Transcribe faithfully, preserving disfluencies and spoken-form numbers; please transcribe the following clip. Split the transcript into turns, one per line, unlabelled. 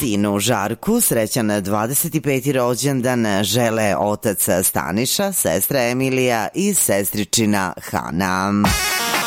sinu Žarku srećan dvadeset peti rođendan žele otac Staniša, sestra Emilija i sestričina Hana.